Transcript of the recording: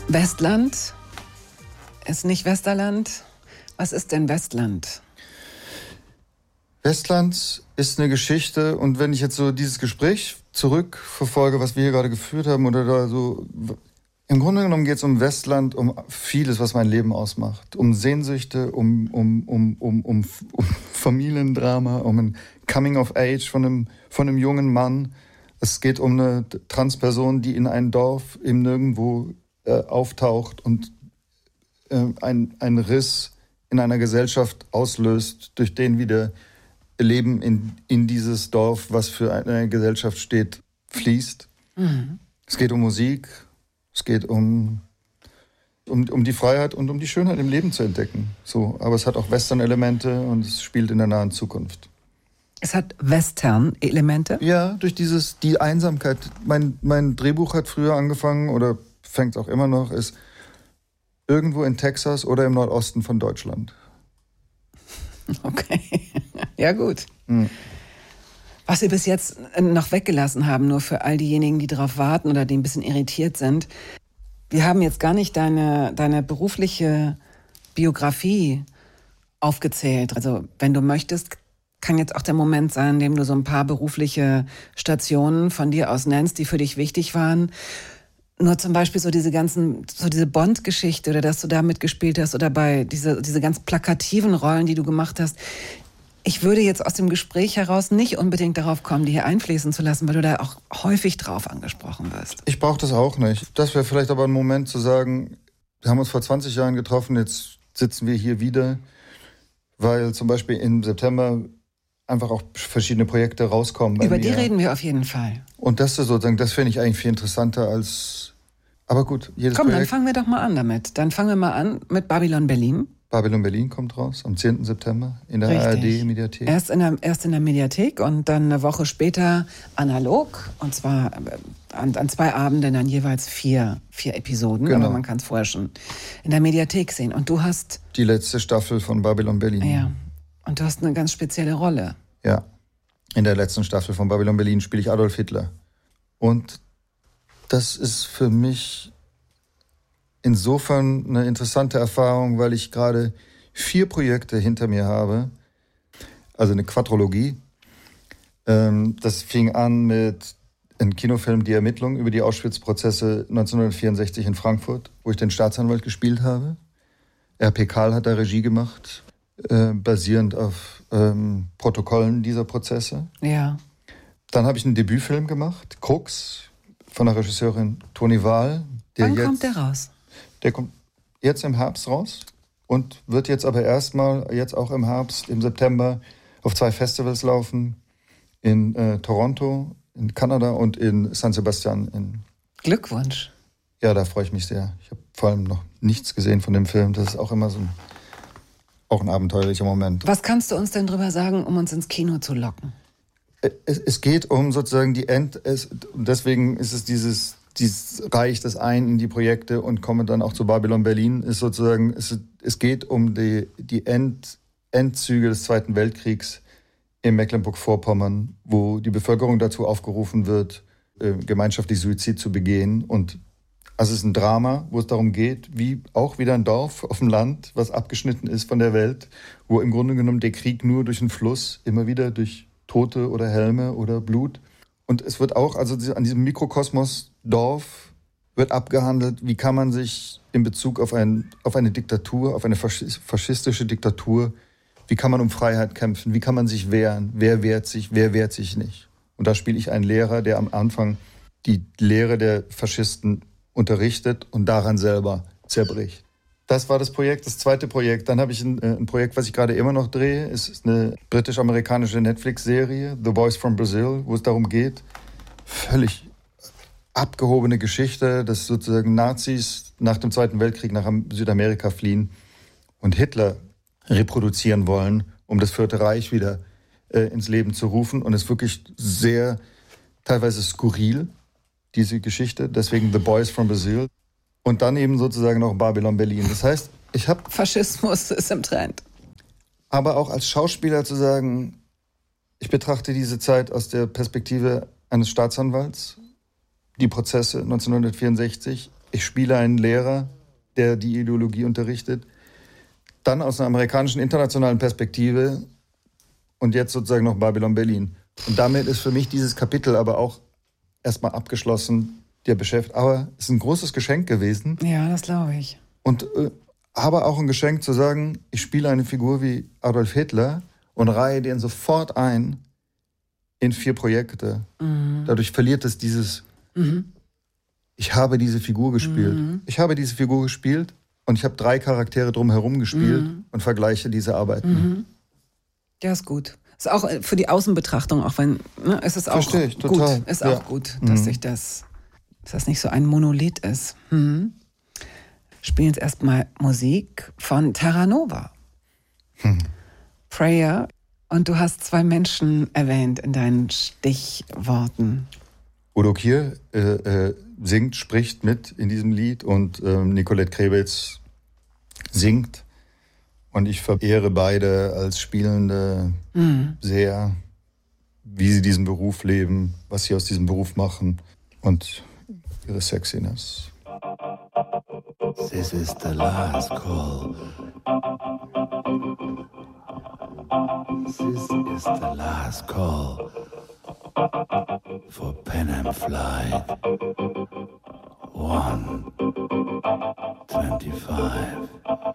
Westland ist nicht Westerland. Was ist denn Westland? Westland ist eine Geschichte, und wenn ich jetzt so dieses Gespräch zurückverfolge, was wir hier gerade geführt haben, oder da so, im Grunde genommen geht es um Westland, um vieles, was mein Leben ausmacht. Um Sehnsüchte, um Familiendrama, um ein Coming of Age von einem jungen Mann. Es geht um eine Transperson, die in ein Dorf im Nirgendwo auftaucht und einen Riss in einer Gesellschaft auslöst, durch den wieder Leben in dieses Dorf, was für eine Gesellschaft steht, fließt. Mhm. Es geht um Musik, es geht um die Freiheit und um die Schönheit im Leben zu entdecken. So, aber es hat auch Western-Elemente und es spielt in der nahen Zukunft. Es hat Western-Elemente? Ja, durch die Einsamkeit. Mein Drehbuch hat früher angefangen oder fängt auch immer noch, ist irgendwo in Texas oder im Nordosten von Deutschland. Okay, ja gut. Was wir bis jetzt noch weggelassen haben, nur für all diejenigen, die darauf warten oder die ein bisschen irritiert sind. Wir haben jetzt gar nicht deine berufliche Biografie aufgezählt. Also wenn du möchtest, kann jetzt auch der Moment sein, in dem du so ein paar berufliche Stationen von dir aus nennst, die für dich wichtig waren. Nur zum Beispiel so diese Bond-Geschichte oder dass du da mitgespielt hast oder bei diese ganz plakativen Rollen, die du gemacht hast. Ich würde jetzt aus dem Gespräch heraus nicht unbedingt darauf kommen, die hier einfließen zu lassen, weil du da auch häufig drauf angesprochen wirst. Ich brauche das auch nicht. Das wäre vielleicht aber ein Moment zu sagen, wir haben uns vor 20 Jahren getroffen, jetzt sitzen wir hier wieder, weil zum Beispiel im September einfach auch verschiedene Projekte rauskommen. Über die reden wir auf jeden Fall. Und das ist sozusagen, das finde ich eigentlich viel interessanter als, aber gut, jedes Komm, Projekt. dann fangen wir doch mal an damit. Dann fangen wir mal an mit Babylon Berlin. Babylon Berlin kommt raus am 10. September in der ARD-Mediathek. Erst in der Mediathek und dann eine Woche später analog. Und zwar an 2 Abenden dann jeweils 4 Episoden. Genau. Aber man kann es vorher schon in der Mediathek sehen. Und du hast die letzte Staffel von Babylon Berlin. Ja. Und du hast eine ganz spezielle Rolle. Ja. In der letzten Staffel von Babylon Berlin spiele ich Adolf Hitler. Und das ist für mich insofern eine interessante Erfahrung, weil ich gerade 4 Projekte hinter mir habe. Also eine Quadrologie. Das fing an mit einem Kinofilm Die Ermittlung über die Auschwitz-Prozesse 1964 in Frankfurt, wo ich den Staatsanwalt gespielt habe. R.P. Kahl hat da Regie gemacht, basierend auf Protokollen dieser Prozesse. Ja. Dann habe ich einen Debütfilm gemacht, Krux, von der Regisseurin Toni Wahl. Wann kommt der raus? Der kommt jetzt im Herbst raus und wird jetzt aber erstmal, jetzt auch im Herbst, im September, auf 2 Festivals laufen. In Toronto, in Kanada und in San Sebastian. Glückwunsch. Ja, da freue ich mich sehr. Ich habe vor allem noch nichts gesehen von dem Film. Das ist auch immer auch ein abenteuerlicher Moment. Was kannst du uns denn drüber sagen, um uns ins Kino zu locken? Es geht um sozusagen deswegen ist es dieses reicht das ein in die Projekte und komme dann auch zu Babylon Berlin, ist sozusagen, es geht um die Endzüge des Zweiten Weltkriegs in Mecklenburg-Vorpommern, wo die Bevölkerung dazu aufgerufen wird, gemeinschaftlich Suizid zu begehen. Und also es ist ein Drama, wo es darum geht, wie auch wieder ein Dorf auf dem Land, was abgeschnitten ist von der Welt, wo im Grunde genommen der Krieg nur durch einen Fluss, immer wieder durch Tote oder Helme oder Blut. Und es wird auch, also an diesem Mikrokosmos Dorf wird abgehandelt, wie kann man sich in Bezug auf eine Diktatur, auf eine faschistische Diktatur, wie kann man um Freiheit kämpfen, wie kann man sich wehren, wer wehrt sich nicht. Und da spiele ich einen Lehrer, der am Anfang die Lehre der Faschisten unterrichtet und daran selber zerbricht. Das war das Projekt, das zweite Projekt. Dann habe ich ein Projekt, was ich gerade immer noch drehe. Es ist eine britisch-amerikanische Netflix-Serie, The Boys from Brazil, wo es darum geht, völlig abgehobene Geschichte, dass sozusagen Nazis nach dem Zweiten Weltkrieg nach Südamerika fliehen und Hitler reproduzieren wollen, um das Vierte Reich wieder ins Leben zu rufen. Und es ist wirklich sehr, teilweise skurril, diese Geschichte. Deswegen The Boys from Brazil. Und dann eben sozusagen noch Babylon Berlin. Das heißt, ich habe... Faschismus ist im Trend. Aber auch als Schauspieler zu sagen, ich betrachte diese Zeit aus der Perspektive eines Staatsanwalts, die Prozesse 1964, ich spiele einen Lehrer, der die Ideologie unterrichtet, dann aus einer amerikanischen internationalen Perspektive und jetzt sozusagen noch Babylon Berlin. Und damit ist für mich dieses Kapitel aber auch erstmal abgeschlossen, der beschäftigt. Aber es ist ein großes Geschenk gewesen. Ja, das glaube ich. Und aber auch ein Geschenk zu sagen, ich spiele eine Figur wie Adolf Hitler und reihe den sofort ein in 4 Projekte. Mhm. Dadurch verliert es dieses, ich habe diese Figur gespielt. Mhm. Ich habe diese Figur gespielt und ich habe 3 Charaktere drumherum gespielt und vergleiche diese Arbeiten. Mhm. Ja, ist gut. Ist auch für die Außenbetrachtung, auch wenn, ne, es ist auch Verstehe ich, total. Ist auch gut, dass dass das nicht so ein Monolith ist. Spielen jetzt erstmal Musik von Terranova. Prayer. Und du hast 2 Menschen erwähnt in deinen Stichworten. Udo Kier singt, spricht mit in diesem Lied und Nicolette Krebitz singt. Und ich verehre beide als Spielende sehr, wie sie diesen Beruf leben, was sie aus diesem Beruf machen und ihre Sexiness. This is the last call. This is the last call for Pan Am Flight 125.